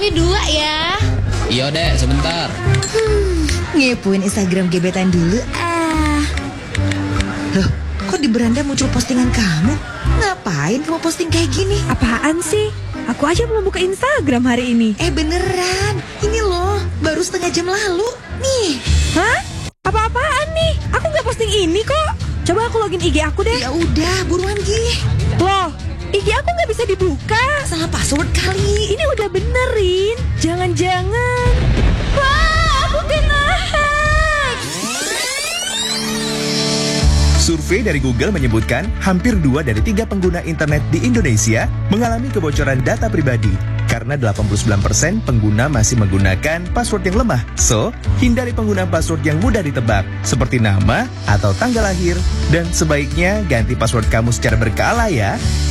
kami 2 ya. Iya dek, sebentar. Ngepoin Instagram gebetan dulu. Loh, kok di beranda muncul postingan kamu? Ngapain kamu posting kayak gini? Apaan sih? Aku aja belum buka Instagram hari ini. Beneran, ini loh, baru setengah jam lalu. Nih. Hah? Apa-apaan nih? Aku nggak posting ini kok. Coba aku login IG aku deh. Ya udah, buruan Gi. Loh, IG aku nggak bisa dibuka. Salah password kali. Ini udah benerin. Jangan-jangan. Wah, aku kena hack. Survei dari Google menyebutkan hampir 2 dari 3 pengguna internet di Indonesia mengalami kebocoran data pribadi karena 89% pengguna masih menggunakan password yang lemah. So, hindari penggunaan password yang mudah ditebak seperti nama atau tanggal lahir dan sebaiknya ganti password kamu secara berkala ya.